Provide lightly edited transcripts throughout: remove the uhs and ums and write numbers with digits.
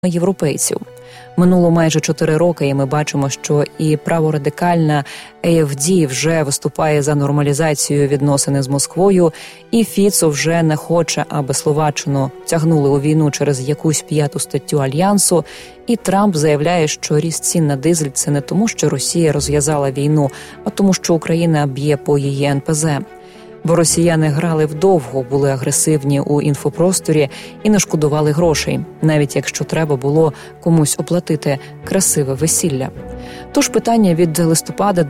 європейців. Минуло майже 4 роки, і ми бачимо, що і праворадикальна АФД вже виступає за нормалізацію відносин з Москвою, і Фіцо вже не хоче, аби Словаччину тягнули у війну через якусь 5-ту статтю Альянсу, і Трамп заявляє, що ріст цін на дизель – це не тому, що Росія розв'язала війну, а тому, що Україна б'є по її НПЗ. Бо росіяни грали вдовго, були агресивні у інфопросторі і не шкодували грошей, навіть якщо треба було комусь оплатити красиве весілля. Тож питання від листопада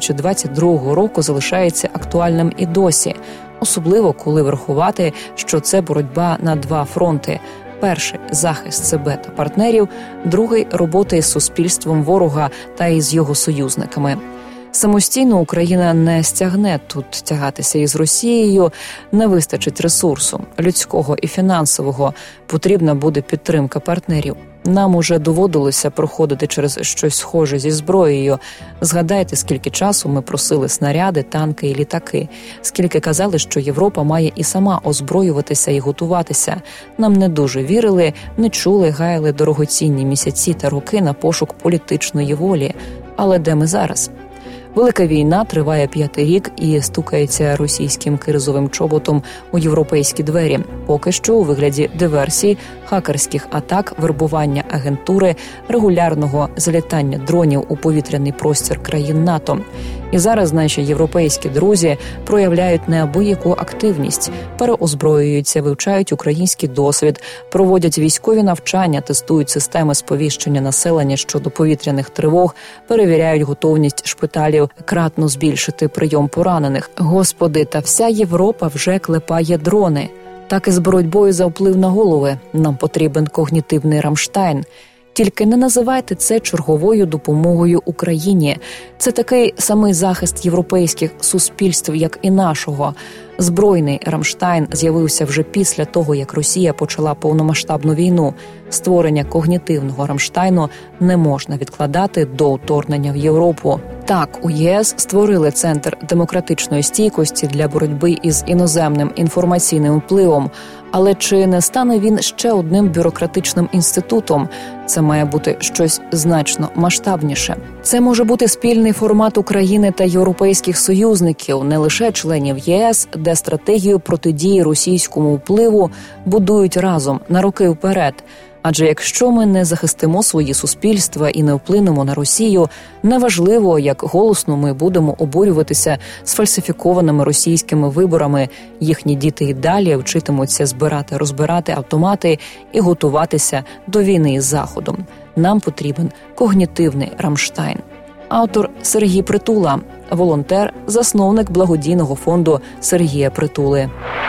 2022 року залишається актуальним і досі, особливо коли врахувати, що це боротьба на 2 фронти. Перший – захист себе та партнерів, другий – робота з суспільством ворога та із його союзниками. Самостійно Україна не стягне тут тягатися із Росією, не вистачить ресурсу, людського і фінансового, потрібна буде підтримка партнерів. Нам уже доводилося проходити через щось схоже зі зброєю. Згадайте, скільки часу ми просили снаряди, танки і літаки, скільки казали, що Європа має і сама озброюватися і готуватися. Нам не дуже вірили, не чули, гаяли дорогоцінні місяці та роки на пошук політичної волі. Але де ми зараз? Велика війна триває 5-й рік і стукається російським кирзовим чоботом у європейські двері. Поки що у вигляді диверсій, хакерських атак, вербування агентури, регулярного залітання дронів у повітряний простір країн НАТО. І зараз наші європейські друзі проявляють неабияку активність, переозброюються, вивчають український досвід, проводять військові навчання, тестують системи сповіщення населення щодо повітряних тривог, перевіряють готовність шпиталів кратно збільшити прийом поранених. Господи, та вся Європа вже клепає дрони. Так і з боротьбою за вплив на голови. Нам потрібен когнітивний Рамштайн. Тільки не називайте це черговою допомогою Україні. Це такий самий захист європейських суспільств, як і нашого. Збройний Рамштайн з'явився вже після того, як Росія почала повномасштабну війну. Створення когнітивного Рамштайну не можна відкладати до вторгнення в Європу. Так, у ЄС створили Центр демократичної стійкості для боротьби із іноземним інформаційним впливом. Але чи не стане він ще одним бюрократичним інститутом? Це має бути щось значно масштабніше. Це може бути спільний формат України та європейських союзників, не лише членів ЄС, де стратегію протидії російському впливу будують разом на роки вперед. Адже якщо ми не захистимо свої суспільства і не вплинемо на Росію, неважливо, як голосно ми будемо обурюватися сфальсифікованими російськими виборами, їхні діти і далі вчитимуться розбирати автомати і готуватися до війни із Заходом. Нам потрібен когнітивний Рамштайн. Автор Сергій Притула, волонтер, засновник благодійного фонду Сергія Притули.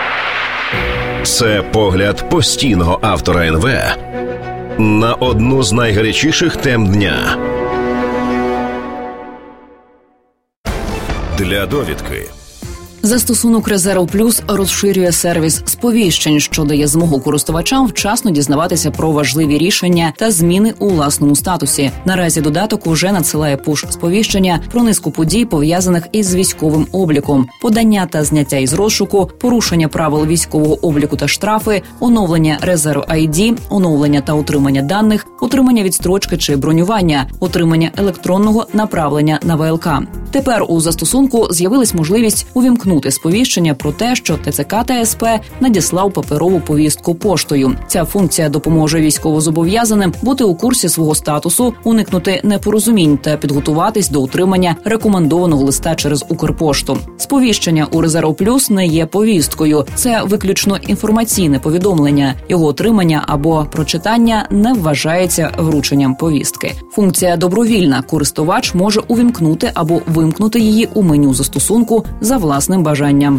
Це погляд постійного автора НВ на одну з найгарячіших тем дня. Для довідки. Застосунок Резерв Плюс розширює сервіс сповіщень, що дає змогу користувачам вчасно дізнаватися про важливі рішення та зміни у власному статусі. Наразі додаток уже надсилає пуш-сповіщення про низку подій, пов'язаних із військовим обліком, подання та зняття із розшуку, порушення правил військового обліку та штрафи, оновлення Резерв ID, оновлення та отримання даних, отримання відстрочки чи бронювання, отримання електронного направлення на ВЛК. Тепер у застосунку з'явилась можливість увімкнути сповіщення про те, що ТЦК та СП надіслав паперову повістку поштою. Ця функція допоможе військовозобов'язаним бути у курсі свого статусу, уникнути непорозумінь та підготуватись до отримання рекомендованого листа через Укрпошту. Сповіщення у Резерв Плюс не є повісткою. Це виключно інформаційне повідомлення. Його отримання або прочитання не вважається врученням повістки. Функція добровільна. Користувач може увімкнути або вимкнути її у меню застосунку за власним бажанням.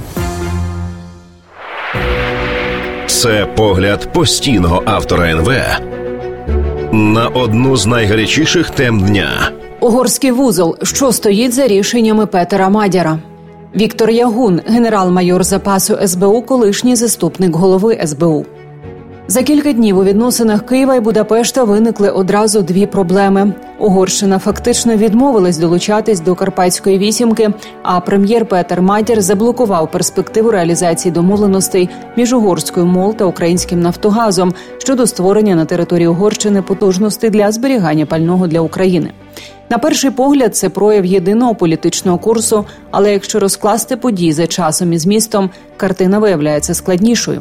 Це погляд постійного автора НВ на одну з найгарячіших тем дня. Угорський вузол. Що стоїть за рішеннями Петера Мадяра? Віктор Ягун, генерал-майор запасу СБУ, колишній заступник голови СБУ. За кілька днів у відносинах Києва і Будапешта виникли одразу дві проблеми. Угорщина фактично відмовилась долучатись до Карпатської вісімки, а прем'єр Петер Мадяр заблокував перспективу реалізації домовленостей між угорською МОЛ та українським Нафтогазом щодо створення на території Угорщини потужностей для зберігання пального для України. На перший погляд, це прояв єдиного політичного курсу, але якщо розкласти події за часом і змістом, картина виявляється складнішою.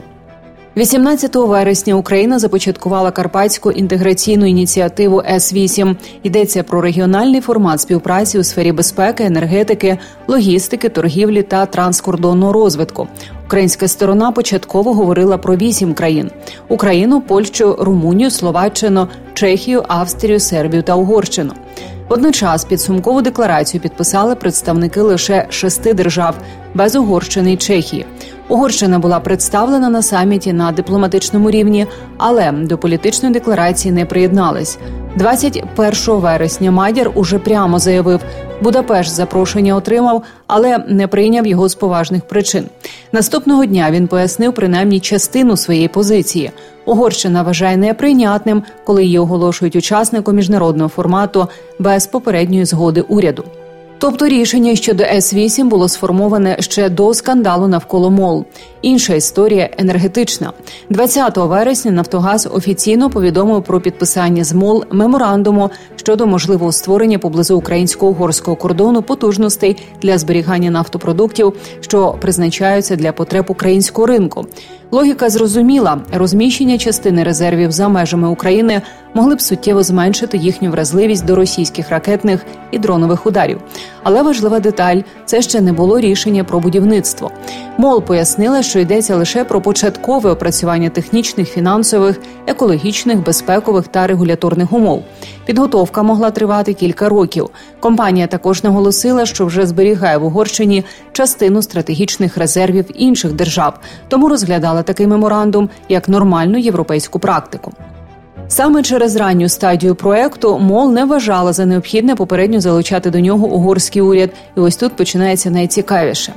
18 вересня Україна започаткувала Карпатську інтеграційну ініціативу С-8. Йдеться про регіональний формат співпраці у сфері безпеки, енергетики, логістики, торгівлі та транскордонного розвитку. Українська сторона початково говорила про 8 країн – Україну, Польщу, Румунію, Словаччину, Чехію, Австрію, Сербію та Угорщину. Водночас підсумкову декларацію підписали представники лише 6 держав – без Угорщини і Чехії. Угорщина була представлена на саміті на дипломатичному рівні, але до політичної декларації не приєдналась. 21 вересня Мадяр уже прямо заявив, Будапешт запрошення отримав, але не прийняв його з поважних причин. Наступного дня він пояснив принаймні частину своєї позиції. Угорщина вважає неприйнятним, коли її оголошують учасником міжнародного формату без попередньої згоди уряду. Тобто рішення щодо С-8 було сформоване ще до скандалу навколо МОЛ. Інша історія – енергетична. 20 вересня «Нафтогаз» офіційно повідомив про підписання з МОЛ меморандуму щодо можливого створення поблизу українсько-угорського кордону потужностей для зберігання нафтопродуктів, що призначаються для потреб українського ринку. Логіка зрозуміла – розміщення частини резервів за межами України могли б суттєво зменшити їхню вразливість до російських ракетних і дронових ударів. Але важлива деталь – це ще не було рішення про будівництво. МОЛ пояснила, що йдеться лише про початкове опрацювання технічних, фінансових, екологічних, безпекових та регуляторних умов. Підготовка могла тривати кілька років. Компанія також наголосила, що вже зберігає в Угорщині частину стратегічних резервів інших держав, тому розглядала такий меморандум як нормальну європейську практику. Саме через ранню стадію проекту МОЛ не вважала за необхідне попередньо залучати до нього угорський уряд. І ось тут починається найцікавіше.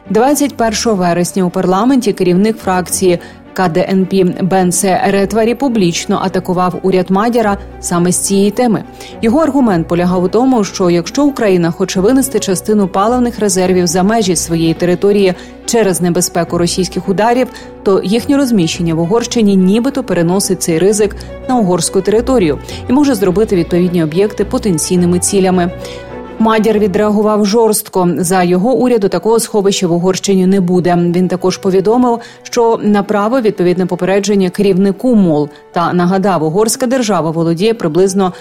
21 вересня у парламенті керівник фракції КДНП Бенце Ретварі публічно атакував уряд Мадяра саме з цієї теми. Його аргумент полягав у тому, що якщо Україна хоче винести частину паливних резервів за межі своєї території через небезпеку російських ударів, то їхнє розміщення в Угорщині нібито переносить цей ризик на угорську територію і може зробити відповідні об'єкти потенційними цілями. Мадяр відреагував жорстко. За його уряду такого сховища в Угорщині не буде. Він також повідомив, що направив відповідне попередження керівнику МОЛ та нагадав, угорська держава володіє приблизно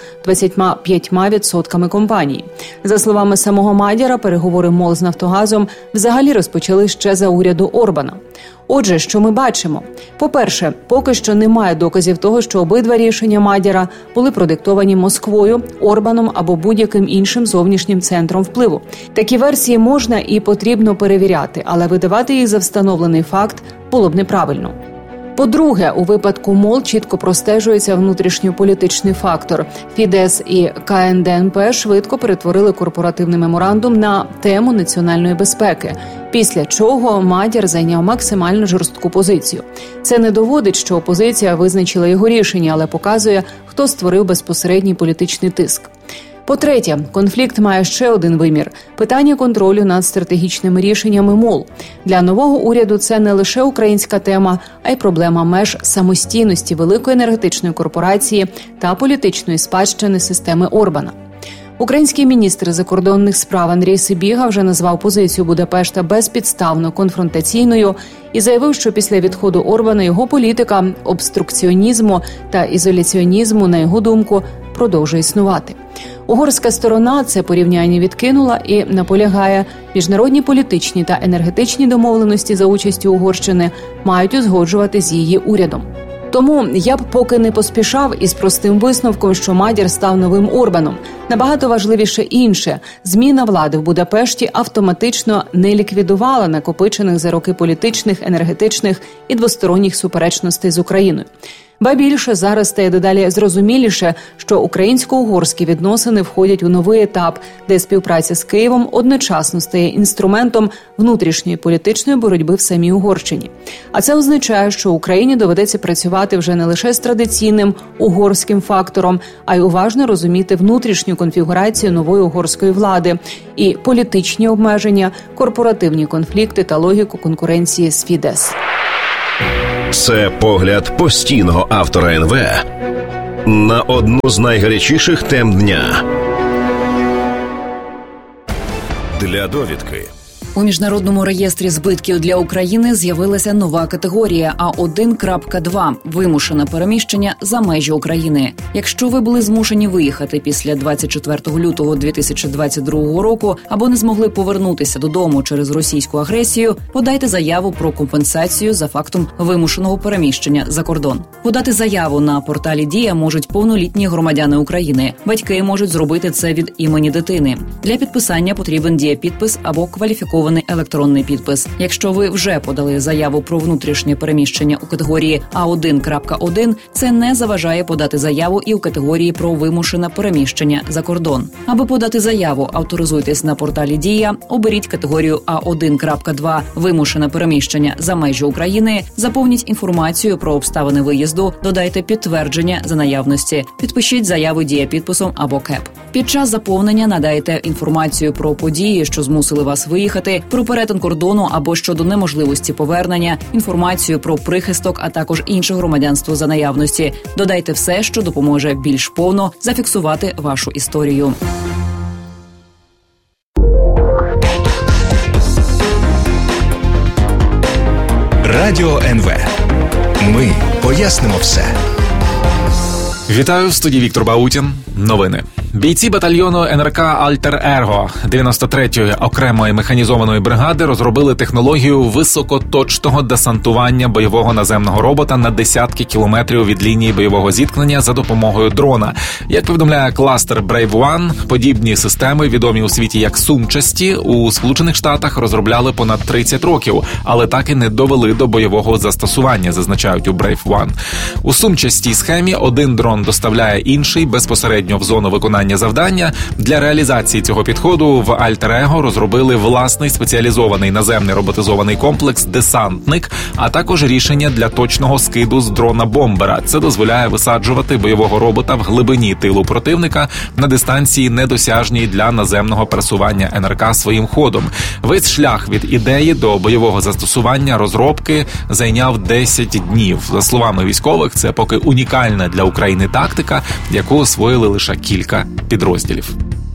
25% компанії. За словами самого Мадяра, переговори МОЛ з Нафтогазом взагалі розпочали ще за уряду Орбана. Отже, що ми бачимо? По-перше, поки що немає доказів того, що обидва рішення Мадяра були продиктовані Москвою, Орбаном або будь-яким іншим зовнішнім центром впливу. Такі версії можна і потрібно перевіряти, але видавати їх за встановлений факт було б неправильно. По-друге, у випадку МОЛ чітко простежується внутрішньополітичний фактор. Фідес і КНДНП швидко перетворили корпоративний меморандум на тему національної безпеки, після чого Мадяр зайняв максимально жорстку позицію. Це не доводить, що опозиція визначила його рішення, але показує, хто створив безпосередній політичний тиск. По-третє, конфлікт має ще один вимір – питання контролю над стратегічними рішеннями МОЛ. Для нового уряду це не лише українська тема, а й проблема меж самостійності великої енергетичної корпорації та політичної спадщини системи Орбана. Український міністр закордонних справ Андрій Сибіга вже назвав позицію Будапешта безпідставно конфронтаційною і заявив, що після відходу Орбана його політика обструкціонізму та ізоляціонізму, на його думку, продовжує існувати. Угорська сторона це порівняння відкинула і наполягає, міжнародні політичні та енергетичні домовленості за участю Угорщини мають узгоджувати з її урядом. Тому я б поки не поспішав із простим висновком, що Мадяр став новим Орбаном. Набагато важливіше інше – зміна влади в Будапешті автоматично не ліквідувала накопичених за роки політичних, енергетичних і двосторонніх суперечностей з Україною. Ба більше, зараз стає дедалі зрозуміліше, що українсько-угорські відносини входять у новий етап, де співпраця з Києвом одночасно стає інструментом внутрішньої політичної боротьби в самій Угорщині. А це означає, що Україні доведеться працювати вже не лише з традиційним угорським фактором, а й уважно розуміти внутрішню конфігурацію нової угорської влади і політичні обмеження, корпоративні конфлікти та логіку конкуренції з Фідес. Це погляд постійного автора НВ на одну з найгарячіших тем дня. Для довідки. У Міжнародному реєстрі збитків для України з'явилася нова категорія А1.2 – вимушене переміщення за межі України. Якщо ви були змушені виїхати після 24 лютого 2022 року або не змогли повернутися додому через російську агресію, подайте заяву про компенсацію за фактом вимушеного переміщення за кордон. Подати заяву на порталі «Дія» можуть повнолітні громадяни України. Батьки можуть зробити це від імені дитини. Для підписання потрібен дієпідпис або кваліфікований електронний підпис. Якщо ви вже подали заяву про внутрішнє переміщення у категорії А1.1, це не заважає подати заяву і у категорії про вимушене переміщення за кордон. Аби подати заяву, авторизуйтесь на порталі «Дія», оберіть категорію А1.2 «Вимушене переміщення за межі України», заповніть інформацію про обставини виїзду, додайте підтвердження за наявності, підпишіть заяву дієпідписом або КЕП. Під час заповнення надайте інформацію про події, що змусили вас виїхати, про перетин кордону або щодо неможливості повернення, інформацію про прихисток, а також інше громадянство за наявності. Додайте все, що допоможе більш повно зафіксувати вашу історію. Радіо НВ. Ми пояснимо все. Вітаю, в студії Віктор Баутін. Новини. Бійці батальйону НРК «Альтер-Его» 93-ї окремої механізованої бригади розробили технологію високоточного десантування бойового наземного робота на десятки кілометрів від лінії бойового зіткнення за допомогою дрона. Як повідомляє кластер Brave One, подібні системи, відомі у світі як сумчасті, у Сполучених Штатах розробляли понад 30 років, але так і не довели до бойового застосування, зазначають у Brave One. У сумчастій схемі один дрон доставляє інший безпосередньо в зону виконання завдання. Для реалізації цього підходу в «Альтер-Его» розробили власний спеціалізований наземний роботизований комплекс «Десантник», а також рішення для точного скиду з дрона-бомбера. Це дозволяє висаджувати бойового робота в глибині тилу противника на дистанції, недосяжній для наземного пересування НРК своїм ходом. Весь шлях від ідеї до бойового застосування розробки зайняв 10 днів. За словами військових, це поки унікальна для України тактика, яку освоїли лише кілька підрозділів.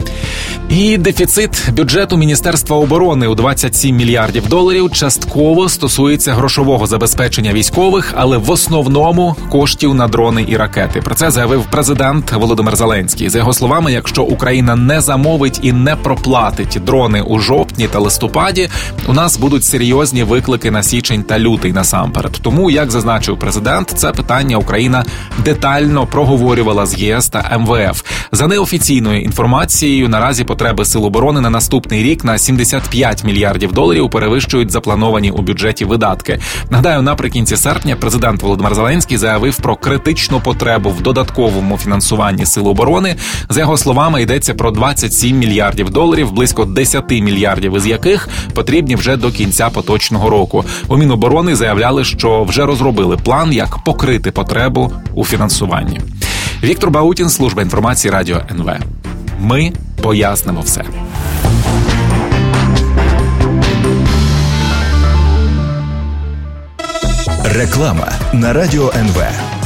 І дефіцит бюджету Міністерства оборони у $27 мільярдів частково стосується грошового забезпечення військових, але в основному коштів на дрони і ракети. Про це заявив президент Володимир Зеленський. За його словами, якщо Україна не замовить і не проплатить дрони у жовтні та листопаді, у нас будуть серйозні виклики на січень та лютий насамперед. Тому, як зазначив президент, це питання Україна детально проговорювала з ЄС та МВФ. За неофіційною інформацією, наразі потреби Сил оборони на наступний рік на $75 мільярдів перевищують заплановані у бюджеті видатки. Нагадаю, наприкінці серпня президент Володимир Зеленський заявив про критичну потребу в додатковому фінансуванні Сил оборони. За його словами, йдеться про $27 мільярдів, близько 10 мільярдів із яких потрібні вже до кінця поточного року. У Міноборони заявляли, що вже розробили план, як покрити потребу у фінансуванні. Віктор Баутін, служба інформації Радіо НВ. Ми пояснимо все. Реклама на Радіо НВ.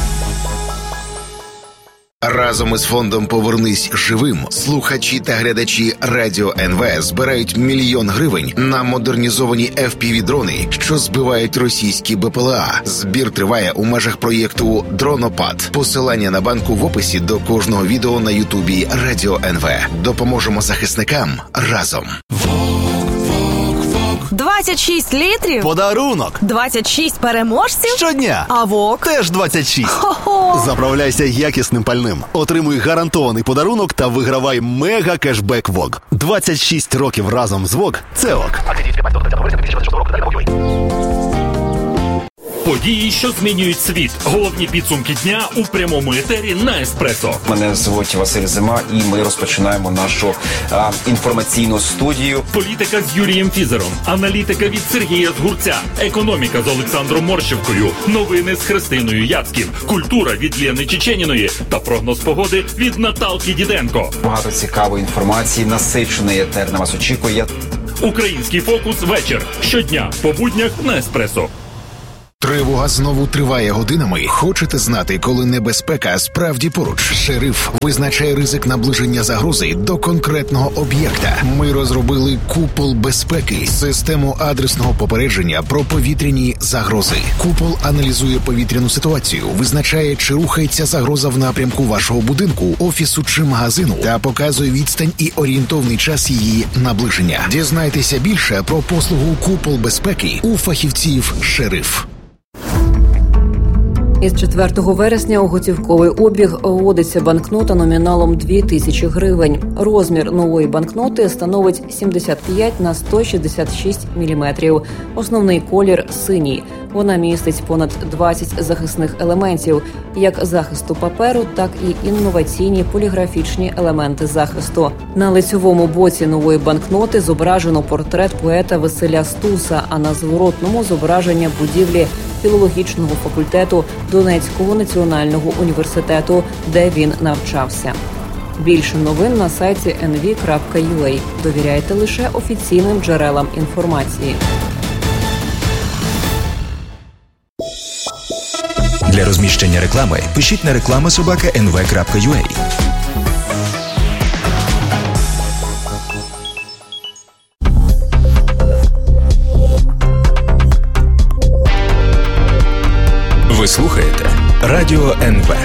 Разом із фондом «Повернись живим» слухачі та глядачі Радіо НВ збирають $1 мільйон на модернізовані FPV-дрони, що збивають російські БПЛА. Збір триває у межах проєкту «Дронопад». Посилання на банку в описі до кожного відео на Ютубі Радіо НВ. Допоможемо захисникам разом. 26 літрів? Подарунок. 26 переможців? Щодня. А ВОК? Теж 26. Хо-хо. Заправляйся якісним пальним. Отримуй гарантований подарунок та вигравай мега-кешбек ВОК. 26 років разом з ВОК – це ОК. Події, що змінюють світ. Головні підсумки дня у прямому етері на Еспресо. Мене звуть Василь Зима, і ми розпочинаємо нашу інформаційну студію. Політика з Юрієм Фізером, аналітика від Сергія Згурця, економіка з Олександром Морщевкою, новини з Христиною Яцьків, культура від Лєни Чеченіної та прогноз погоди від Наталки Діденко. Багато цікавої інформації, насичений етер на вас очікує. Український фокус вечір. Щодня по буднях на Еспресо. Тривога знову триває годинами. Хочете знати, коли небезпека справді поруч? Шериф визначає ризик наближення загрози до конкретного об'єкта. Ми розробили купол безпеки – систему адресного попередження про повітряні загрози. Купол аналізує повітряну ситуацію, визначає, чи рухається загроза в напрямку вашого будинку, офісу чи магазину, та показує відстань і орієнтовний час її наближення. Дізнайтеся більше про послугу купол безпеки у фахівців «Шериф». Із 4 вересня у готівковий обіг вводиться банкнота номіналом 2000 гривень. Розмір нової банкноти становить 75 на 166 мм. Основний колір – синій. Вона містить понад 20 захисних елементів, як захисту паперу, так і інноваційні поліграфічні елементи захисту. На лицьовому боці нової банкноти зображено портрет поета Василя Стуса, а на зворотному – зображення будівлі філологічного факультету Донецького національного університету, де він навчався. Більше новин на сайті nv.ua. Довіряйте лише офіційним джерелам інформації. Для розміщення реклами пишіть на reklama@nv.ua. Ви слухаєте Радіо НВ.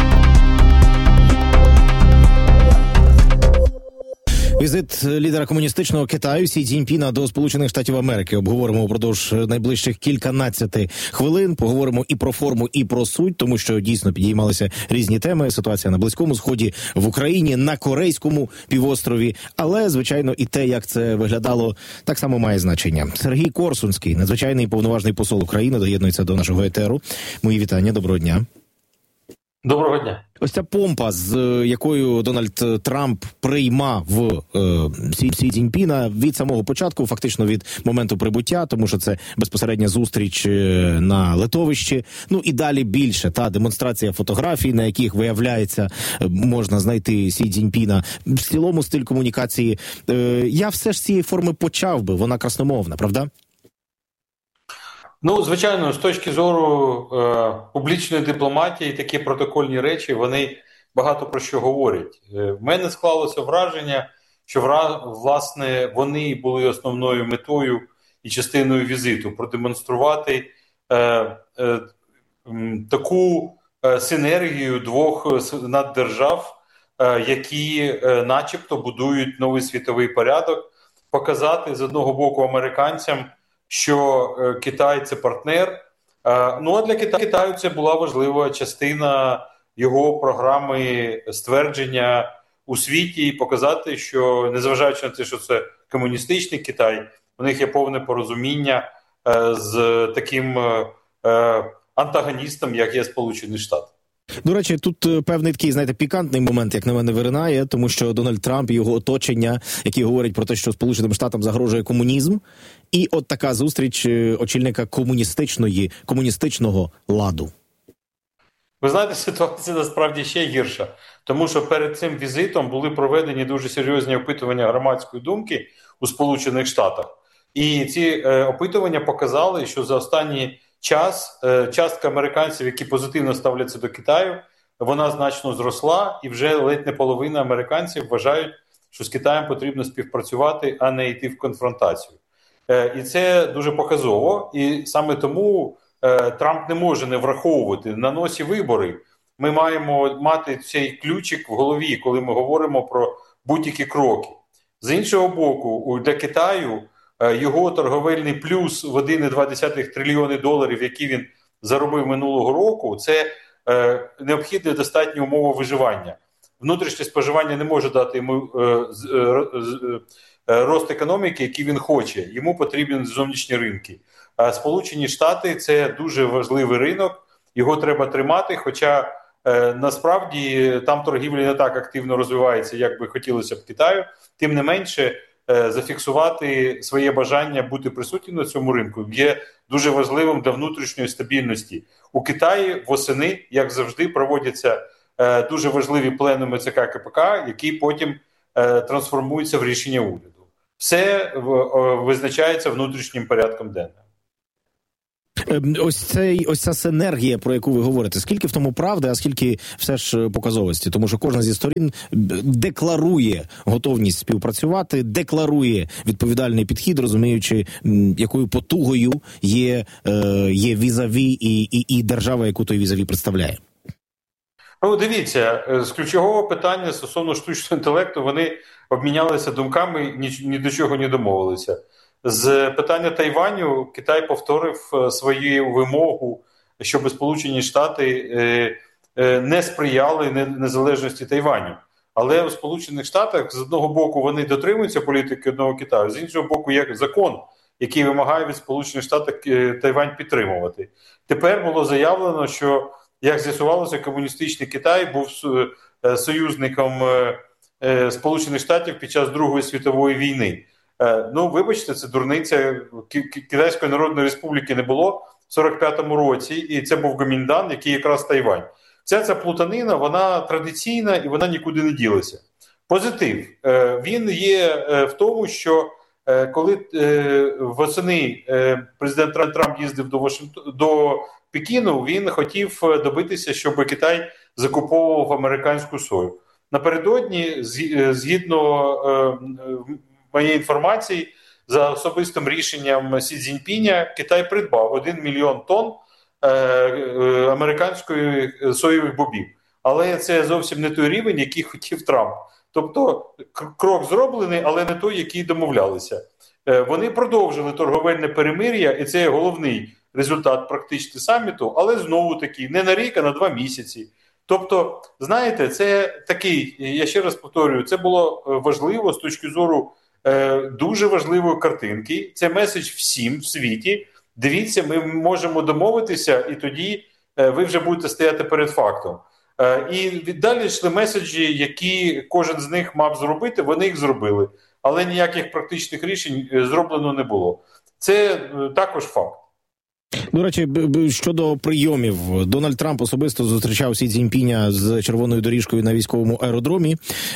Візит лідера комуністичного Китаю Сі Цзіньпіна до Сполучених Штатів Америки обговоримо упродовж найближчих кільканадцяти хвилин. Поговоримо і про форму, і про суть, тому що дійсно підіймалися різні теми. Ситуація на Близькому Сході, в Україні, на Корейському півострові. Але, звичайно, і те, як це виглядало, так само має значення. Сергій Корсунський, надзвичайний повноважний посол України, доєднується до нашого етеру. Мої вітання, доброго дня. Доброго дня. Ось ця помпа, з якою Дональд Трамп приймав Сі Цзіньпіна від самого початку, фактично від моменту прибуття, тому що це безпосередня зустріч на литовищі. Ну і далі більше, демонстрація фотографій, на яких, виявляється, можна знайти Сі Цзіньпіна. В цілому стиль комунікації. Я все ж з цієї форми почав би, вона красномовна, правда? Ну, звичайно, з точки зору публічної дипломатії, такі протокольні речі, вони багато про що говорять. В мене склалося враження, що, власне, вони були основною метою і частиною візиту – продемонструвати таку синергію двох наддержав, які начебто будують новий світовий порядок, показати з одного боку американцям, що Китай – це партнер. Ну, а для Китаю це була важлива частина його програми ствердження у світі і показати, що, незважаючи на те, що це комуністичний Китай, у них є повне порозуміння з таким антагоністом, як є Сполучені Штати. До речі, тут певний такий, знаєте, пікантний момент, як на мене, виринає, тому що Дональд Трамп і його оточення, які говорять про те, що Сполученим Штатам загрожує комунізм, і от така зустріч очільника комуністичного ладу. Ви знаєте, ситуація насправді ще гірша, тому що перед цим візитом були проведені дуже серйозні опитування громадської думки у Сполучених Штатах. І ці опитування показали, що за останній час частка американців, які позитивно ставляться до Китаю, вона значно зросла, і вже ледь не половина американців вважають, що з Китаєм потрібно співпрацювати, а не йти в конфронтацію. І це дуже показово, і саме тому Трамп не може не враховувати. На носі вибори. Ми маємо мати цей ключик в голові, коли ми говоримо про будь-які кроки. З іншого боку, для Китаю його торговельний плюс в 1,2 трильйони доларів, які він заробив минулого року, це необхідна достатня умова виживання. Внутрішнє споживання не може дати йому рост економіки, який він хоче. Йому потрібні зовнішні ринки. Сполучені Штати – це дуже важливий ринок, його треба тримати, хоча насправді там торгівля не так активно розвивається, як би хотілося б Китаю. Тим не менше, зафіксувати своє бажання бути присутнім на цьому ринку є дуже важливим для внутрішньої стабільності. У Китаї восени, як завжди, проводяться дуже важливі пленуми ЦК КПК, які потім трансформуються в рішення уряду. Все визначається внутрішнім порядком денним. Ось ця синергія, про яку ви говорите, скільки в тому правди, а скільки все ж показовості? Тому що кожна зі сторін декларує готовність співпрацювати, декларує відповідальний підхід, розуміючи, якою потугою є візаві і держава, яку той візаві представляє. Ну, дивіться, з ключового питання стосовно штучного інтелекту вони обмінялися думками, ні до чого не домовилися. З питання Тайваню Китай повторив свою вимогу, щоб Сполучені Штати не сприяли незалежності Тайваню. Але у Сполучених Штатах з одного боку вони дотримуються політики одного Китаю, з іншого боку є закон, який вимагає від Сполучених Штатів Тайвань підтримувати. Тепер було заявлено, що, як з'ясувалося, комуністичний Китай був союзником Сполучених Штатів під час Другої світової війни. Ну, вибачте, це дурниця. Китайської Народної Республіки не було в 45-му році, і це був Гоміндан, який якраз Тайвань. Ця плутанина, вона традиційна і вона нікуди не ділася. Позитив. Він є в тому, що коли восени президент Трамп їздив до Пекіну, він хотів добитися, щоб Китай закуповував американську сою. Напередодні, згідно моєї інформації, за особистим рішенням Сі Цзіньпіня, Китай придбав 1 мільйон тонн американської соєвих бобів. Але це зовсім не той рівень, який хотів Трамп. Тобто крок зроблений, але не той, який домовлялися. Вони продовжили торговельне перемир'я, і це головний результат практично саміту, але знову-таки не на рік, а на 2 місяці. Тобто, знаєте, це такий, я ще раз повторюю, це було важливо з точки зору дуже важливої картинки. Це меседж всім в світі. Дивіться, ми можемо домовитися, і тоді ви вже будете стояти перед фактом. І далі йшли меседжі, які кожен з них мав зробити, вони їх зробили. Але ніяких практичних рішень зроблено не було. Це також факт. До речі, щодо прийомів, Дональд Трамп особисто зустрічав Сі Цзіньпіня з червоною доріжкою на військовому аеродромі.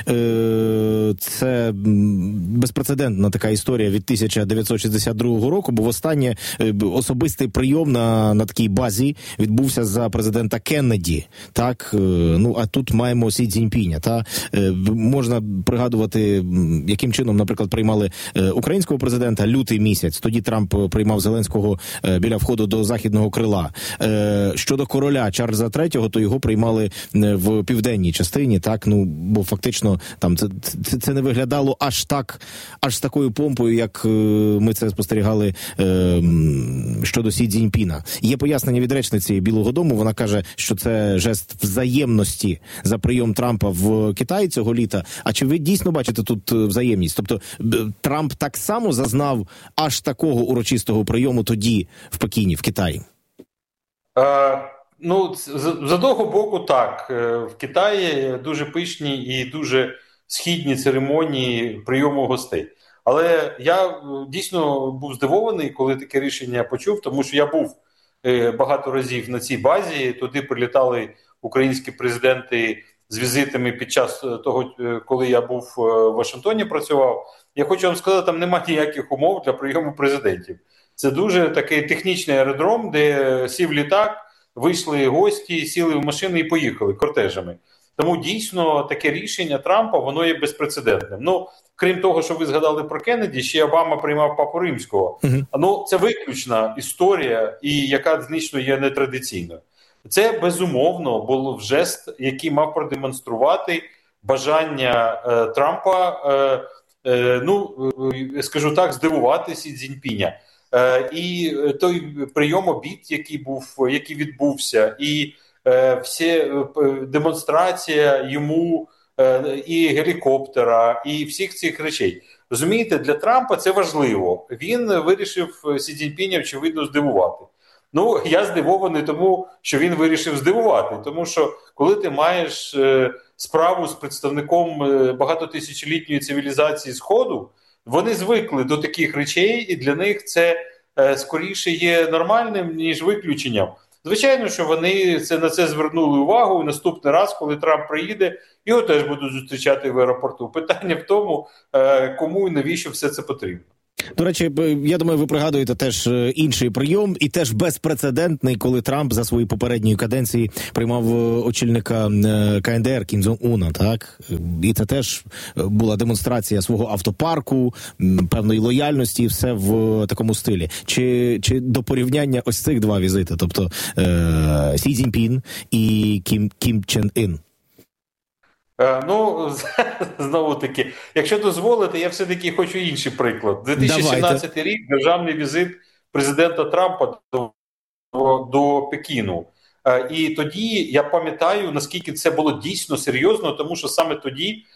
Це безпрецедентна така історія від 1962 року, бо востаннє особистий прийом на такій базі відбувся за президента Кеннеді. Так, ну а тут маємо Сі Цзіньпіня. Та можна пригадувати, яким чином, наприклад, приймали українського президента лютий місяць. Тоді Трамп приймав Зеленського біля входу до західного крила. Щодо короля Чарльза III, то його приймали в південній частині, так, ну, бо фактично там це не виглядало аж з такою помпою, як ми це спостерігали щодо Сі Цзіньпіна. Є пояснення від речниці Білого дому, вона каже, що це жест взаємності за прийом Трампа в Китаї цього літа. А чи ви дійсно бачите тут взаємність? Тобто Трамп так само зазнав аж такого урочистого прийому тоді в Пекіні, в Китаї? Ну, з одного боку, так. В Китаї дуже пишні і дуже східні церемонії прийому гостей. Але я дійсно був здивований, коли таке рішення почув, тому що я був багато разів на цій базі. Туди прилітали українські президенти з візитами під час того, коли я був в Вашингтоні, працював. Я хочу вам сказати, там немає ніяких умов для прийому президентів. Це дуже такий технічний аеродром, де сів літак, вийшли гості, сіли в машини і поїхали кортежами. Тому дійсно таке рішення Трампа, воно є безпрецедентним. Ну, крім того, що ви згадали про Кеннеді, ще Обама приймав Папу Римського. Ну, це виключна історія, і яка значно є нетрадиційною. Це, безумовно, було жест, який мав продемонструвати бажання Трампа, скажу так, здивувати Сі Цзіньпіня. І той прийом обід, який відбувся, і демонстрація йому і гелікоптера, і всіх цих речей. Розумієте, для Трампа це важливо. Він вирішив Сі Цзіньпіня, очевидно, здивувати. Ну, я здивований тому, що він вирішив здивувати. Тому що, коли ти маєш справу з представником багатотисячолітньої цивілізації Сходу, вони звикли до таких речей, і для них це скоріше є нормальним, ніж виключенням. Звичайно, що вони на це звернули увагу, і наступний раз, коли Трамп приїде, його теж будуть зустрічати в аеропорту. Питання в тому, кому і навіщо все це потрібно. До речі, я думаю, ви пригадуєте теж інший прийом, і теж безпрецедентний, коли Трамп за свої попередньої каденції приймав очільника КНДР Кім Чен Уна, так? І це теж була демонстрація свого автопарку, певної лояльності, все в такому стилі. Чи до порівняння ось цих два візити, тобто Сі Цзіньпін і Кім Чен Ін? Ну, знову-таки, якщо дозволите, я все-таки хочу інший приклад. 2017 рік – державний візит президента Трампа до Пекіну. І тоді я пам'ятаю, наскільки це було дійсно серйозно, тому що саме тоді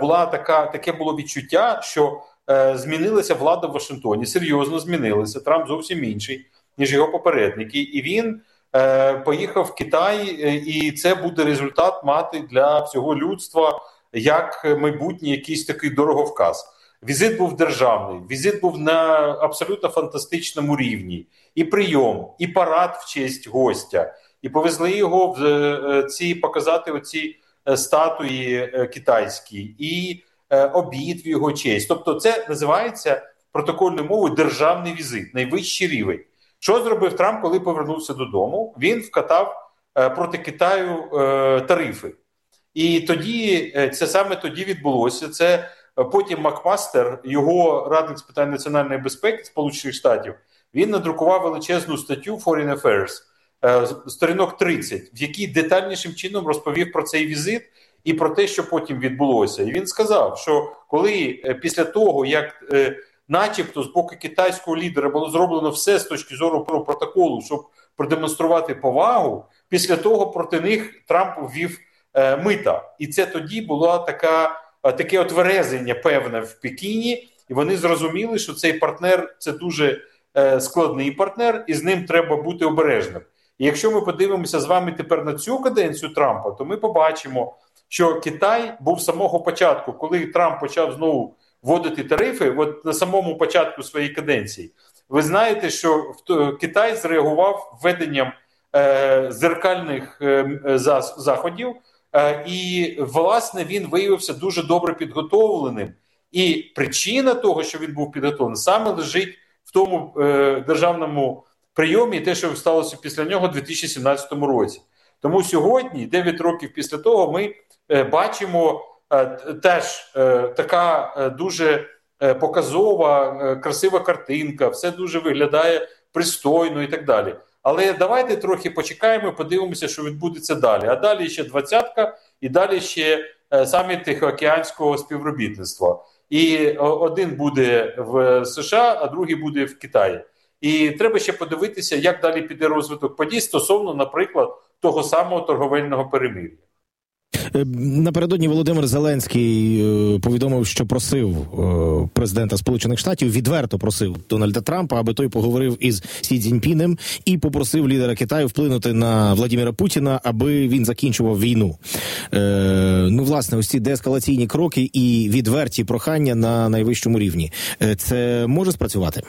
таке було відчуття, що змінилася влада в Вашингтоні, серйозно змінилася. Трамп зовсім інший, ніж його попередники. І він поїхав в Китай, і це буде результат мати для всього людства як майбутній якийсь такий дороговказ. Візит був державний, візит був на абсолютно фантастичному рівні. І прийом, і парад в честь гостя. І повезли його показати оці статуї китайські, і обід в його честь. Тобто це називається протокольною мовою державний візит, найвищий рівень. Що зробив Трамп, коли повернувся додому? Він вкатав проти Китаю тарифи. І тоді, це саме тоді відбулося. Це потім Макмастер, його радник з питань національної безпеки Сполучених Штатів, він надрукував величезну статтю Foreign Affairs, сторінок 30, в якій детальнішим чином розповів про цей візит і про те, що потім відбулося. І він сказав, що коли після того, як начебто з боку китайського лідера було зроблено все з точки зору протоколу, щоб продемонструвати повагу, після того проти них Трамп ввів мита. І це тоді було таке отверезення певне в Пекіні, і вони зрозуміли, що цей партнер – це дуже складний партнер, і з ним треба бути обережним. І якщо ми подивимося з вами тепер на цю каденцію Трампа, то ми побачимо, що Китай був з самого початку, коли Трамп почав знову вводити тарифи, от на самому початку своєї каденції. Ви знаєте, що Китай зреагував введенням зеркальних заходів, і, власне, він виявився дуже добре підготовленим. І причина того, що він був підготовлений, саме лежить в тому державному прийомі, те, що сталося після нього у 2017 році. Тому сьогодні, 9 років після того, ми бачимо теж така дуже показова, красива картинка, все дуже виглядає пристойно і так далі. Але давайте трохи почекаємо, подивимося, що відбудеться далі. А далі ще 20-ка, і далі ще саміт Тихоокеанського співробітництва. І один буде в США, а другий буде в Китаї. І треба ще подивитися, як далі піде розвиток подій стосовно, наприклад, того самого торговельного перемир'я. Напередодні Володимир Зеленський повідомив, що просив президента Сполучених Штатів, відверто просив Дональда Трампа, аби той поговорив із Сі Цзіньпінем і попросив лідера Китаю вплинути на Владимира Путіна, аби він закінчував війну. Ну, власне, ось ці деескалаційні кроки і відверті прохання на найвищому рівні. Це може спрацювати?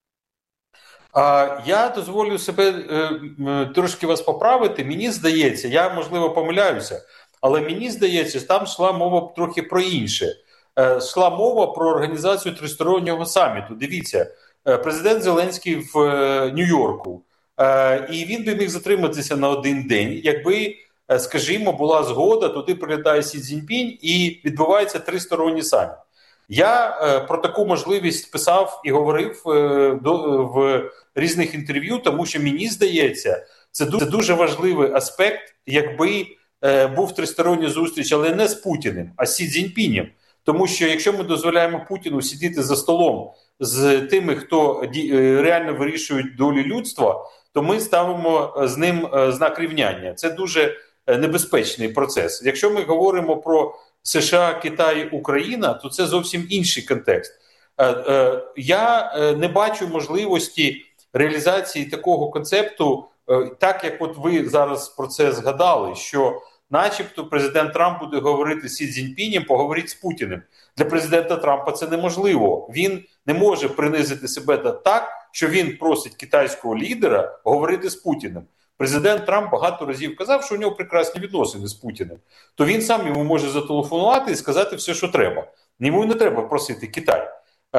Я дозволю себе трошки вас поправити. Мені здається, я, можливо, помиляюся, але мені здається, там йшла мова трохи про інше. Йшла мова про організацію тристороннього саміту. Дивіться, президент Зеленський в Нью-Йорку, і він би міг затриматися на один день, якби, скажімо, була згода, туди прилітає Сі Цзіньпінь і відбувається тристоронній саміт. Я про таку можливість писав і говорив в різних інтерв'ю, тому що мені здається, це дуже важливий аспект, якби був тристоронній зустріч, але не з Путіним, а з Сі Цзіньпінем. Тому що якщо ми дозволяємо Путіну сидіти за столом з тими, хто реально вирішують долю людства, то ми ставимо з ним знак рівняння. Це дуже небезпечний процес. Якщо ми говоримо про США, Китай, Україна, то це зовсім інший контекст. Я не бачу можливості реалізації такого концепту, так як от ви зараз про це згадали, що начебто президент Трамп буде говорити з Сі Цзіньпінем, поговоріть з Путіним. Для президента Трампа це неможливо. Він не може принизити себе так, що він просить китайського лідера говорити з Путіним. Президент Трамп багато разів казав, що у нього прекрасні відносини з Путіним. То він сам йому може зателефонувати і сказати все, що треба. Йому не треба просити Китай.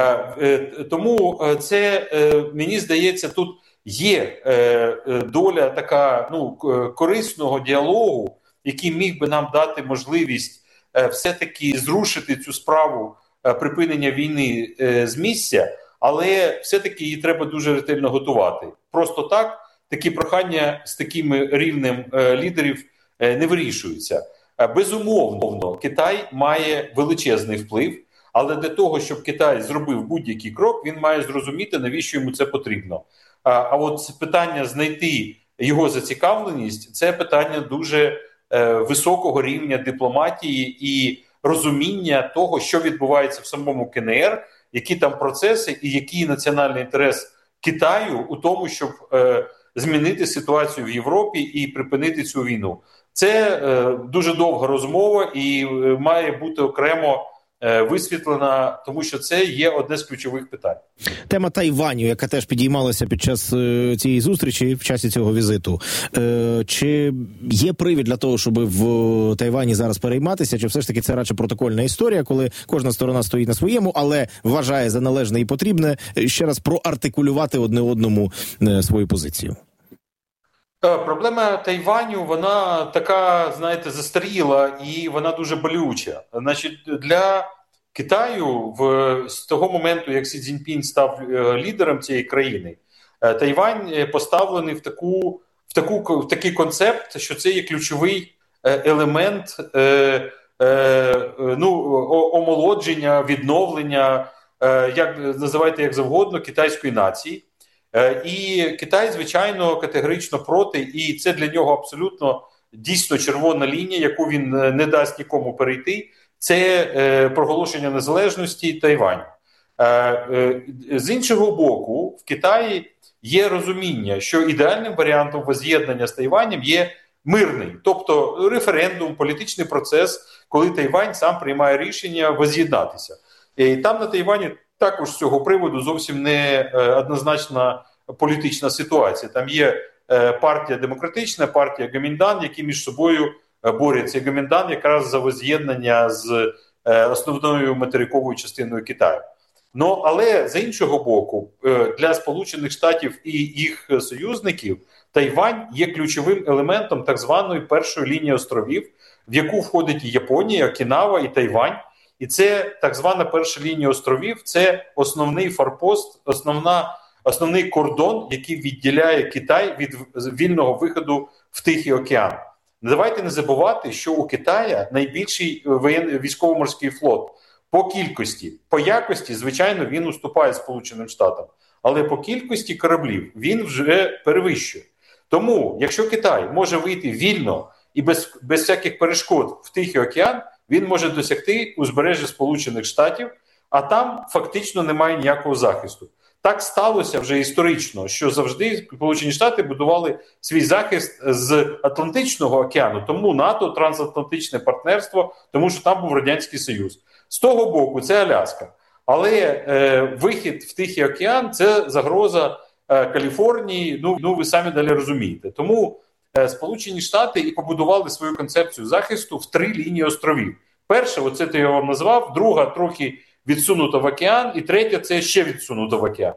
Тому це, мені здається, тут є доля така корисного діалогу, який міг би нам дати можливість все-таки зрушити цю справу припинення війни з місця, але все-таки її треба дуже ретельно готувати. Просто так такі прохання з таким рівнем лідерів не вирішуються. Безумовно, Китай має величезний вплив, але для того, щоб Китай зробив будь-який крок, він має зрозуміти, навіщо йому це потрібно. А от питання знайти його зацікавленість – це питання дуже високого рівня дипломатії і розуміння того, що відбувається в самому КНР, які там процеси і який національний інтерес Китаю у тому, щоб змінити ситуацію в Європі і припинити цю війну. Це дуже довга розмова і має бути окремо висвітлена, тому що це є одне з ключових питань. Тема Тайваню, яка теж підіймалася під час цієї зустрічі, в часі цього візиту. Чи є привід для того, щоб в Тайвані зараз перейматися, чи все ж таки це радше протокольна історія, коли кожна сторона стоїть на своєму, але вважає за належне і потрібне ще раз проартикулювати одне одному свою позицію? Проблема Тайваню, вона така, знаєте, застаріла і вона дуже болюча. Значить, для Китаю з того моменту, як Сі Цзіньпінь став лідером цієї країни, Тайвань поставлений в такий концепт, що це є ключовий елемент омолодження, відновлення, як називайте як завгодно, китайської нації. І Китай, звичайно, категорично проти, і це для нього абсолютно дійсно червона лінія, яку він не дасть нікому перейти, це проголошення незалежності Тайваню. З іншого боку, в Китаї є розуміння, що ідеальним варіантом возз'єднання з Тайванем є мирний, тобто референдум, політичний процес, коли Тайвань сам приймає рішення возз'єднатися. І там на Тайвані також з цього приводу зовсім не однозначна політична ситуація. Там є партія демократична, партія Гоміндан, які між собою борються. Гоміндан якраз за возз'єднання з основною материковою частиною Китаю. Але з іншого боку, для Сполучених Штатів і їх союзників Тайвань є ключовим елементом так званої першої лінії островів, в яку входить і Японія, Окінава і Тайвань. І це так звана перша лінія островів, це основний форпост, основний кордон, який відділяє Китай від вільного виходу в Тихий океан. Давайте не забувати, що у Китая найбільший військово-морський флот по кількості. По якості, звичайно, він уступає Сполученим Штатам, але по кількості кораблів він вже перевищує. Тому, якщо Китай може вийти вільно і без всяких перешкод в Тихий океан, він може досягти узбережжя Сполучених Штатів, а там фактично немає ніякого захисту. Так сталося вже історично, що завжди Сполучені Штати будували свій захист з Атлантичного океану, тому НАТО, трансатлантичне партнерство, тому що там був Радянський Союз. З того боку це Аляска. Але вихід в Тихий океан – це загроза Каліфорнії, ви самі далі розумієте. Тому Сполучені Штати і побудували свою концепцію захисту в 3 лінії островів. Перша, оце я вам назвав, друга трохи відсунута в океан, і третя це ще відсунута в океан.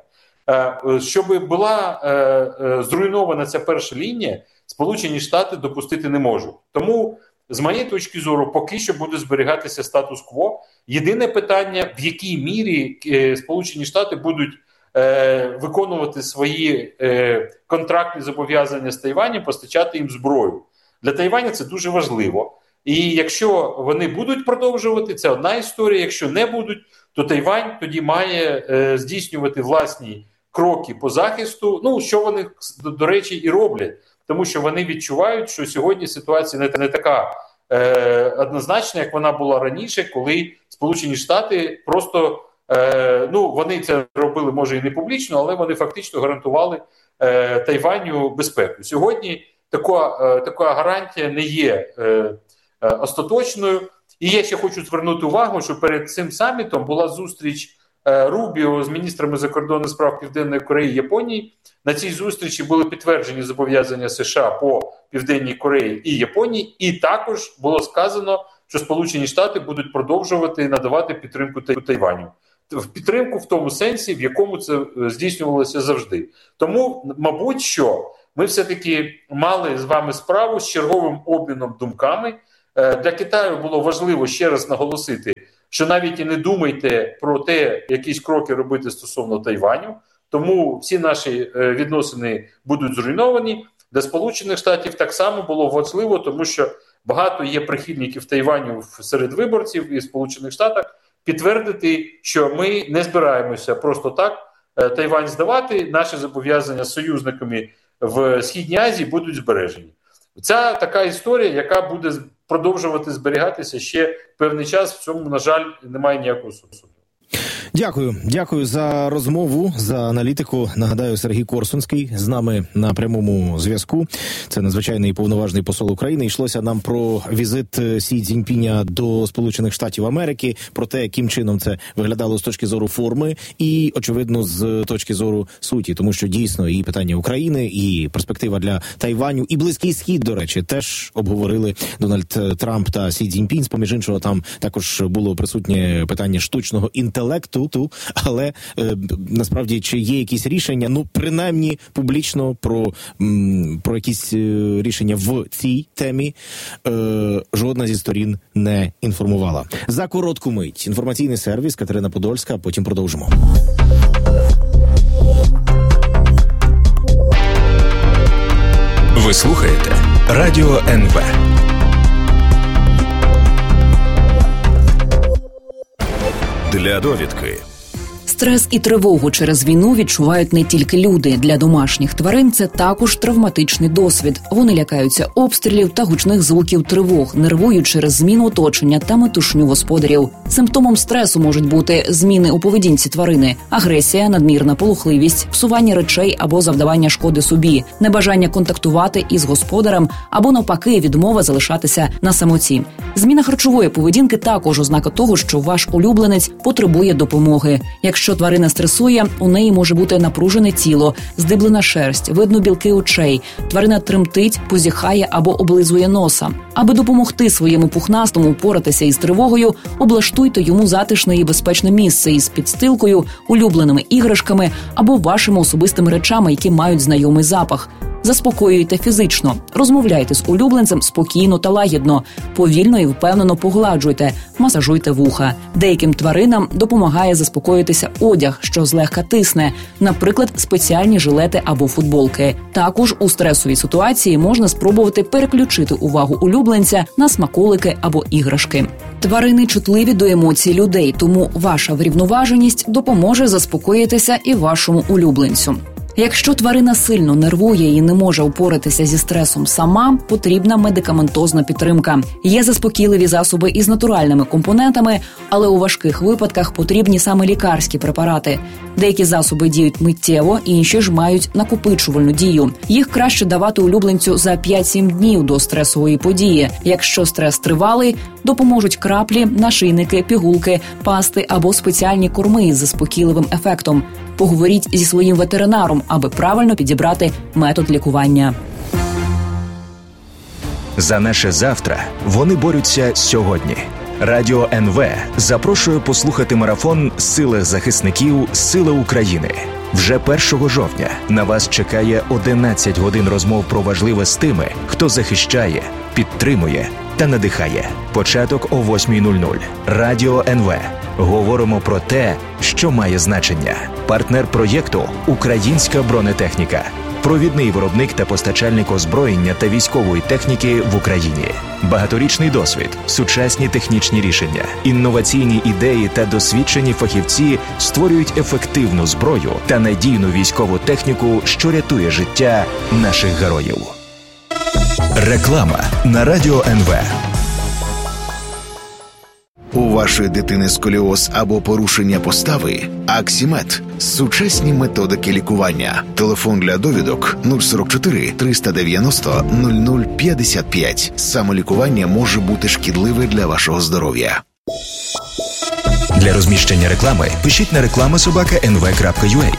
Щоб була зруйнована ця перша лінія, Сполучені Штати допустити не можуть. Тому, з моєї точки зору, поки що буде зберігатися статус-кво. Єдине питання, в якій мірі Сполучені Штати будуть виконувати свої контрактні зобов'язання з Тайванем, постачати їм зброю. Для Тайваня це дуже важливо. І якщо вони будуть продовжувати, це одна історія. Якщо не будуть, то Тайвань тоді має здійснювати власні кроки по захисту, що вони, до речі, і роблять. Тому що вони відчувають, що сьогодні ситуація не така однозначна, як вона була раніше, коли Сполучені Штати просто вони це робили, може, і не публічно, але вони фактично гарантували Тайваню безпеку. Сьогодні така гарантія не є остаточною. І я ще хочу звернути увагу, що перед цим самітом була зустріч Рубіо з міністрами закордонних справ Південної Кореї і Японії. На цій зустрічі були підтверджені зобов'язання США по Південній Кореї і Японії, і також було сказано, що Сполучені Штати будуть продовжувати надавати підтримку Тайваню. Підтримку в тому сенсі, в якому це здійснювалося завжди. Тому, мабуть, що ми все-таки мали з вами справу з черговим обміном думками. Для Китаю було важливо ще раз наголосити, що навіть і не думайте про те, якісь кроки робити стосовно Тайваню, тому всі наші відносини будуть зруйновані. Для Сполучених Штатів так само було важливо, тому що багато є прихильників Тайваню серед виборців і в Сполучених Штатах, підтвердити, що ми не збираємося просто так Тайвань здавати, наші зобов'язання з союзниками в Східній Азії будуть збережені. Це така історія, яка буде продовжувати зберігатися ще певний час, в цьому, на жаль, немає ніякого сумніву. Дякую за розмову, за аналітику. Нагадаю, Сергій Корсунський з нами на прямому зв'язку. Це надзвичайний повноважний посол України. Йшлося нам про візит Сі Цзіньпіня до Сполучених Штатів Америки, про те, яким чином це виглядало з точки зору форми і, очевидно, з точки зору суті. Тому що дійсно і питання України, і перспектива для Тайваню, і Близький Схід, до речі, теж обговорили Дональд Трамп та Сі Цзіньпінь. Поміж іншого, там також було присутнє питання штучного інтелекту, але насправді чи є якісь рішення, принаймні публічно про якісь рішення в цій темі жодна зі сторін не інформувала. За коротку мить інформаційний сервіс, Катерина Подольська, потім продовжимо. Ви слухаєте Радіо НВ. Для довідки. Стрес і тривогу через війну відчувають не тільки люди. Для домашніх тварин це також травматичний досвід. Вони лякаються обстрілів та гучних звуків тривог, нервують через зміну оточення та метушню господарів. Симптомом стресу можуть бути зміни у поведінці тварини, агресія, надмірна полохливість, псування речей або завдавання шкоди собі, небажання контактувати із господарем або, навпаки, відмова залишатися на самоті. Зміна харчової поведінки також ознака того, що ваш улюбленець потребує допомоги. Якщо тварина стресує, у неї може бути напружене тіло, здиблена шерсть, видно білки очей, тварина тремтить, позіхає або облизує носа. Аби допомогти своєму пухнастому впоратися із тривогою, облаштуйте йому затишне і безпечне місце із підстилкою, улюбленими іграшками або вашими особистими речами, які мають знайомий запах. Заспокоюйте фізично, розмовляйте з улюбленцем спокійно та лагідно, повільно і впевнено погладжуйте, масажуйте вуха. Деяким тваринам допомагає заспокоїтися одяг, що злегка тисне, наприклад, спеціальні жилети або футболки. Також у стресовій ситуації можна спробувати переключити увагу улюбленця на смаколики або іграшки. Тварини чутливі до емоцій людей, тому ваша врівноваженість допоможе заспокоїтися і вашому улюбленцю. Якщо тварина сильно нервує і не може впоратися зі стресом сама, потрібна медикаментозна підтримка. Є заспокійливі засоби із натуральними компонентами, але у важких випадках потрібні саме лікарські препарати. Деякі засоби діють миттєво, інші ж мають накопичувальну дію. Їх краще давати улюбленцю за 5-7 днів до стресової події. Якщо стрес тривалий, допоможуть краплі, нашийники, пігулки, пасти або спеціальні корми із заспокійливим ефектом. Поговоріть зі своїм ветеринаром, аби правильно підібрати метод лікування. За наше завтра вони борються сьогодні. Радіо НВ запрошує послухати марафон «Сили захисників. Сили України». Вже 1 жовтня на вас чекає 11 годин розмов про важливе з тими, хто захищає, підтримує та надихає. Початок о 8:00. Радіо НВ. Говоримо про те, що має значення. Партнер проєкту «Українська бронетехніка». Провідний виробник та постачальник озброєння та військової техніки в Україні. Багаторічний досвід, сучасні технічні рішення, інноваційні ідеї та досвідчені фахівці створюють ефективну зброю та надійну військову техніку, що рятує життя наших героїв. Реклама на Радіо НВ. У вашої дитини сколіоз або порушення постави? Аксімед – сучасні методики лікування. Телефон для довідок 044 390 0055. Самолікування може бути шкідливе для вашого здоров'я. Для розміщення реклами пишіть на reklama@nv.ua.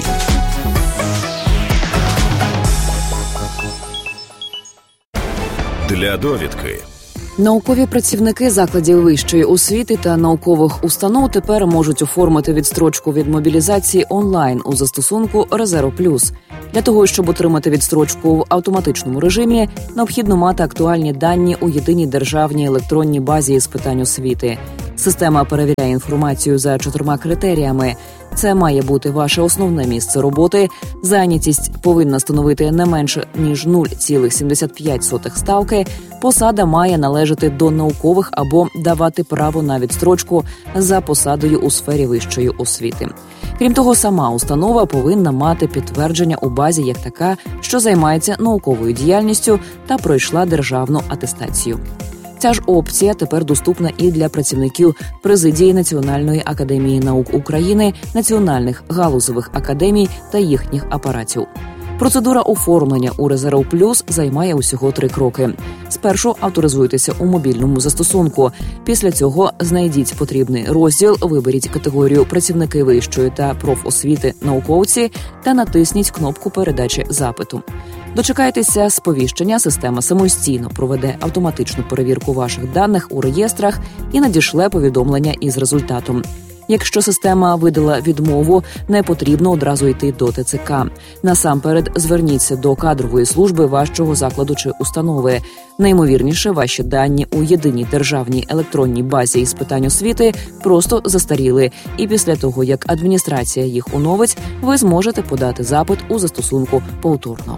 Для довідки. Наукові працівники закладів вищої освіти та наукових установ тепер можуть оформити відстрочку від мобілізації онлайн у застосунку «Резерв Плюс». Для того, щоб отримати відстрочку в автоматичному режимі, необхідно мати актуальні дані у єдиній державній електронній базі з питань освіти. Система перевіряє інформацію за 4 критеріями. Це має бути ваше основне місце роботи, зайнятість повинна становити не менше, ніж 0,75 ставки, посада має належати до наукових або давати право на відстрочку за посадою у сфері вищої освіти. Крім того, сама установа повинна мати підтвердження у базі як така, що займається науковою діяльністю та пройшла державну атестацію. Ця ж опція тепер доступна і для працівників президії Національної академії наук України, національних галузевих академій та їхніх апаратів. Процедура оформлення у «Резерв Плюс» займає усього 3 кроки. Спершу авторизуйтеся у мобільному застосунку. Після цього знайдіть потрібний розділ, виберіть категорію «Працівники вищої та профосвіти науковці» та натисніть кнопку передачі запиту. Дочекайтеся сповіщення, система самостійно проведе автоматичну перевірку ваших даних у реєстрах і надішле повідомлення із результатом. Якщо система видала відмову, не потрібно одразу йти до ТЦК. Насамперед, зверніться до кадрової служби вашого закладу чи установи. Найімовірніше, ваші дані у єдиній державній електронній базі із питань освіти просто застаріли, і після того, як адміністрація їх оновить, ви зможете подати запит у застосунку повторно.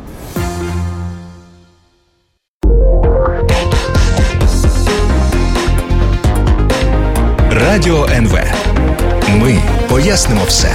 Радіо НВ. Ми пояснимо все.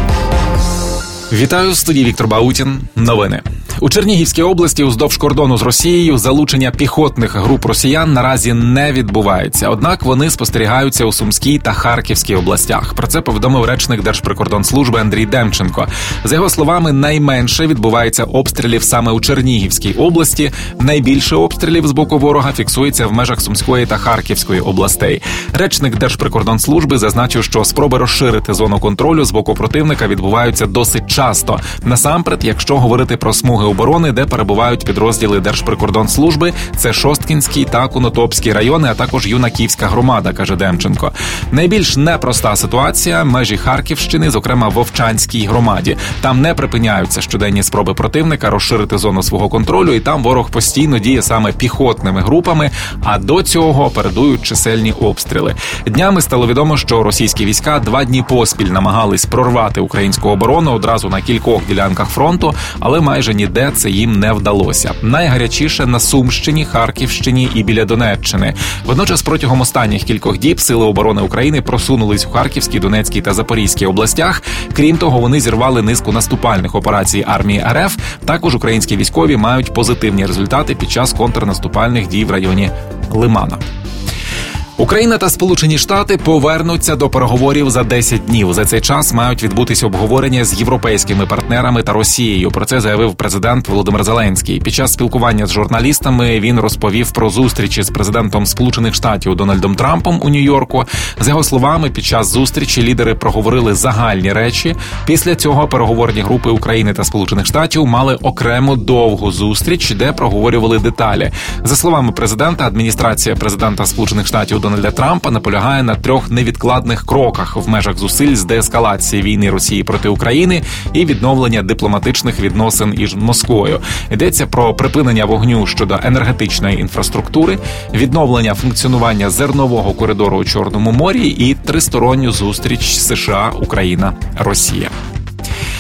Вітаю, в студії Віктор Баутін. Новини. У Чернігівській області уздовж кордону з Росією залучення піхотних груп росіян наразі не відбувається. Однак вони спостерігаються у Сумській та Харківській областях. Про це повідомив речник Держприкордонслужби Андрій Демченко. За його словами, найменше відбувається обстрілів саме у Чернігівській області. Найбільше обстрілів з боку ворога фіксується в межах Сумської та Харківської областей. Речник Держприкордонслужби зазначив, що спроби розширити зону контролю з боку противника відбуваються досить часто. Насамперед, якщо говорити про смуги оборони, де перебувають підрозділи Держприкордонслужби, це Шосткінський та Конотопський райони, а також Юнаківська громада, каже Демченко. Найбільш непроста ситуація – межі Харківщини, зокрема в Вовчанській громаді. Там не припиняються щоденні спроби противника розширити зону свого контролю, і там ворог постійно діє саме піхотними групами, а до цього передують чисельні обстріли. Днями стало відомо, що російські війська 2 дні поспіль намагались прорвати українську оборону одразу на кількох ділянках фронту, але майже ніде це їм не вдалося. Найгарячіше на Сумщині, Харківщині і біля Донеччини. Водночас протягом останніх кількох діб Сили оборони України просунулись у Харківській, Донецькій та Запорізькій областях. Крім того, вони зірвали низку наступальних операцій армії РФ. Також українські військові мають позитивні результати під час контрнаступальних дій в районі Лимана. Україна та Сполучені Штати повернуться до переговорів за 10 днів. За цей час мають відбутися обговорення з європейськими партнерами та Росією. Про це заявив президент Володимир Зеленський. Під час спілкування з журналістами він розповів про зустрічі з президентом Сполучених Штатів Дональдом Трампом у Нью-Йорку. За його словами, під час зустрічі лідери проговорили загальні речі. Після цього переговорні групи України та Сполучених Штатів мали окрему довгу зустріч, де проговорювали деталі. За словами президента, адміністрація президента Сполучених Штатів Дональда Трампа наполягає на 3 невідкладних кроках в межах зусиль з деескалації війни Росії проти України і відновлення дипломатичних відносин із Москвою. Йдеться про припинення вогню щодо енергетичної інфраструктури, відновлення функціонування зернового коридору у Чорному морі і тристоронню зустріч США, Україна, Росія.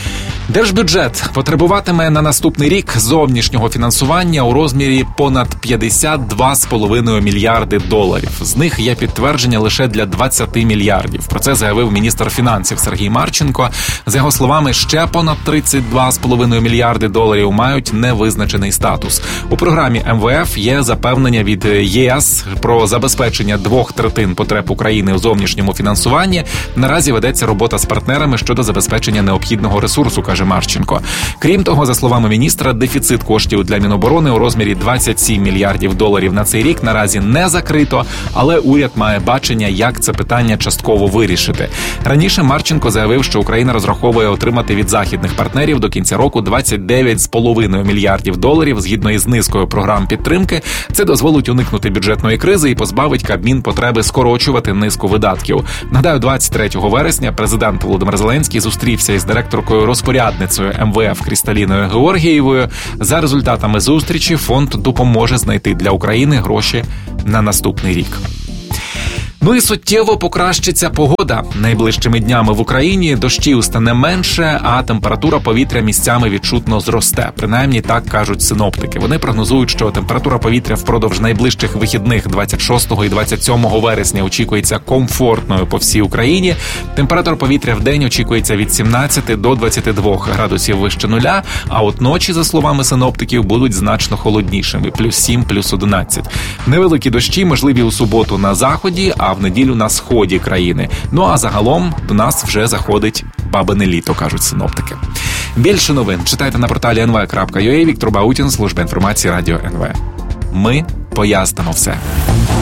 Держбюджет потребуватиме на наступний рік зовнішнього фінансування у розмірі понад 52,5 мільярди доларів. З них є підтвердження лише для 20 мільярдів. Про це заявив міністр фінансів Сергій Марченко. За його словами, ще понад 32,5 мільярди доларів мають невизначений статус. У програмі МВФ є запевнення від ЄС про забезпечення 2/3 потреб України у зовнішньому фінансуванні. Наразі ведеться робота з партнерами щодо забезпечення необхідного ресурсу, каже Марченко. Крім того, за словами міністра, дефіцит коштів для Міноборони у розмірі 27 мільярдів доларів на цей рік наразі не закрито, але уряд має бачення, як це питання частково вирішити. Раніше Марченко заявив, що Україна розраховує отримати від західних партнерів до кінця року 29,5 мільярдів доларів згідно із низкою програм підтримки. Це дозволить уникнути бюджетної кризи і позбавить Кабмін потреби скорочувати низку видатків. Нагадаю, 23 вересня президент Володимир Зеленський зустрівся із директоркою розпорядницею МВФ Крісталіною Георгієвою. За результатами зустрічі фонд допоможе знайти для України гроші на наступний рік. Ну і суттєво покращиться погода. Найближчими днями в Україні дощів стане менше, а температура повітря місцями відчутно зросте. Принаймні так кажуть синоптики. Вони прогнозують, що температура повітря впродовж найближчих вихідних 26 і 27 вересня очікується комфортною по всій Україні. Температура повітря в день очікується від 17 до 22 градусів вище нуля, а от ночі, за словами синоптиків, будуть значно холоднішими – +7, +11. Невеликі дощі можливі у суботу на заході, а в неділю на сході країни. Ну а загалом до нас вже заходить бабине літо, кажуть синоптики. Більше новин читайте на порталі nv.ua. Віктор Баутін, служба інформації Радіо НВ. Ми пояснимо все.